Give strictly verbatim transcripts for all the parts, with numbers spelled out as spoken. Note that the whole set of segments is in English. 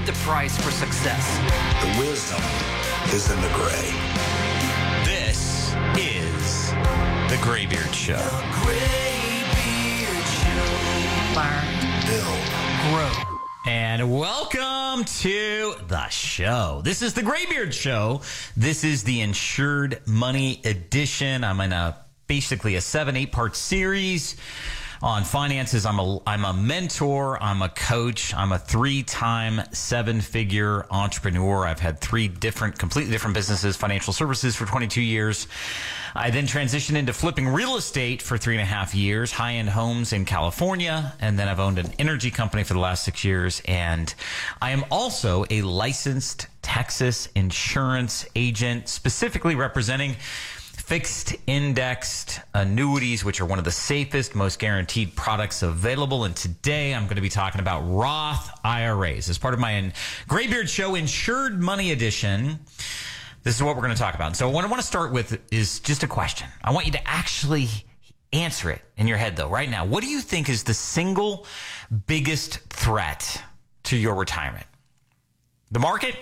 the price for success. The wisdom is in the gray. This is The Graybeard Show. The Graybeard Show. Learn, Bill. grow. And welcome to the show. This is The Graybeard Show. This is the Insured Money edition. I'm in a basically a seven, eight part series on finances. I'm a, I'm a mentor. I'm a coach. I'm a three-time seven-figure entrepreneur. I've had three different, completely different businesses, financial services for twenty-two years. I then transitioned into flipping real estate for three and a half years, high-end homes in California. And then I've owned an energy company for the last six years. And I am also a licensed Texas insurance agent, specifically representing fixed indexed annuities, which are one of the safest, most guaranteed products available. And today I'm going to be talking about Roth I R As. As part of my Graybeard Show Insured Money Edition, this is what we're going to talk about. So what I want to start with is just a question. I want you to actually answer it in your head, though, right now. What do you think is the single biggest threat to your retirement? The market?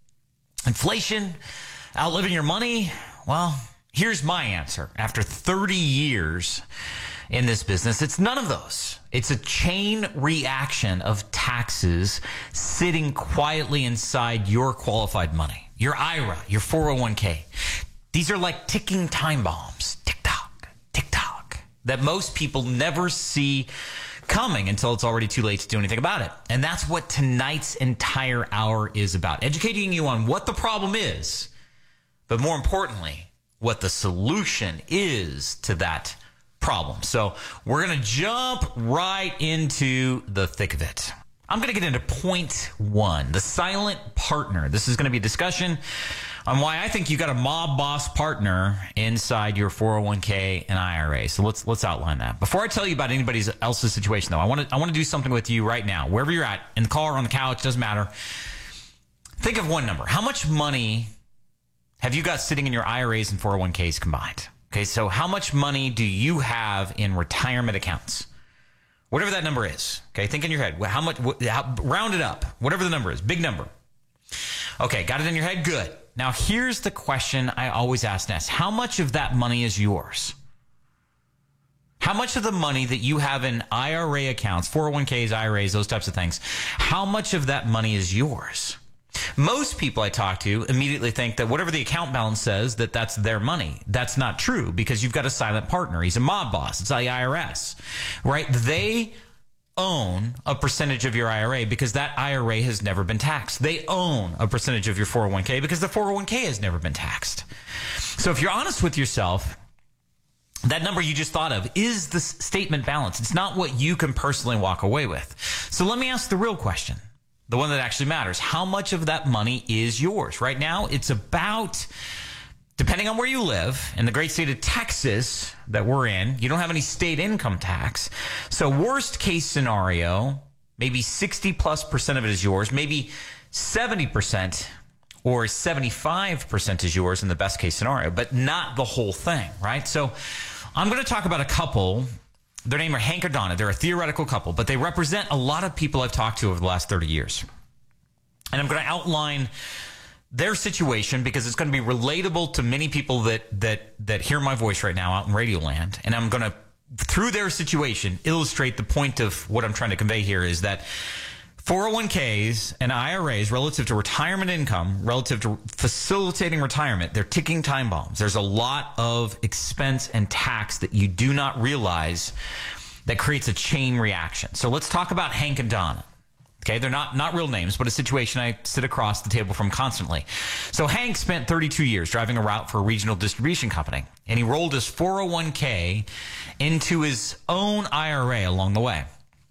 Inflation? Outliving your money? Well, here's my answer. After thirty years in this business, it's none of those. It's a chain reaction of taxes sitting quietly inside your qualified money, your I R A, your four oh one k. These are like ticking time bombs, tick-tock, tick-tock, that most people never see coming until it's already too late to do anything about it. And that's what tonight's entire hour is about, educating you on what the problem is, but more importantly, what the solution is to that problem. So we're going to jump right into the thick of it. I'm going to get into point one, the silent partner. This is going to be a discussion on why I think you got a mob boss partner inside your four oh one k and I R A. So let's let's outline that. Before I tell you about anybody else's situation, though, I want to I want to do something with you right now, wherever you're at, in the car, on the couch, doesn't matter. Think of one number. How much money have you got sitting in your I R As and four oh one k's combined? Okay, so how much money do you have in retirement accounts? Whatever that number is. Okay, think in your head. How much? How, round it up. Whatever the number is. Big number. Okay, got it in your head? Good. Now, here's the question I always ask Ness. How much of that money is yours? How much of the money that you have in I R A accounts, four oh one k's, I R As, those types of things, how much of that money is yours? Most people I talk to immediately think that whatever the account balance says, that that's their money. That's not true, because you've got a silent partner. He's a mob boss. It's the I R S, right? They own a percentage of your I R A because that I R A has never been taxed. They own a percentage of your four oh one k because the four oh one k has never been taxed. So if you're honest with yourself, that number you just thought of is the statement balance. It's not what you can personally walk away with. So let me ask the real question. The one that actually matters. How much of that money is yours? Right now, it's about, depending on where you live, in the great state of Texas that we're in, you don't have any state income tax. So worst case scenario, maybe sixty plus percent of it is yours. Maybe seventy percent or seventy-five percent is yours in the best case scenario, but not the whole thing, right? So I'm going to talk about a couple. Their name are Hank or Donna. They're a theoretical couple, but they represent a lot of people I've talked to over the last thirty years. And I'm going to outline their situation because it's going to be relatable to many people that that that hear my voice right now out in Radio Land. And I'm going to, through their situation, illustrate the point of what I'm trying to convey here is that four oh one k's and I R As, relative to retirement income, relative to facilitating retirement, they're ticking time bombs. There's a lot of expense and tax that you do not realize that creates a chain reaction. So let's talk about Hank and Donna. Okay, they're not, not real names, but a situation I sit across the table from constantly. So Hank spent thirty-two years driving a route for a regional distribution company, and he rolled his four oh one k into his own I R A along the way.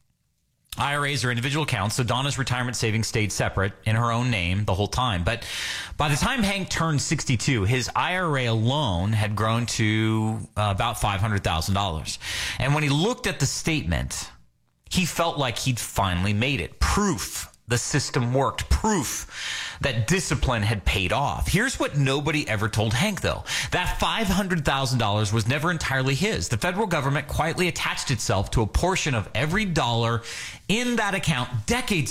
I R As are individual accounts, so Donna's retirement savings stayed separate in her own name the whole time. But by the time Hank turned sixty-two, his I R A alone had grown to uh, about five hundred thousand dollars. And when he looked at the statement, he felt like he'd finally made it. Proof the system worked. Proof that discipline had paid off. Here's what nobody ever told Hank, though. That five hundred thousand dollars was never entirely his. The federal government quietly attached itself to a portion of every dollar in that account decades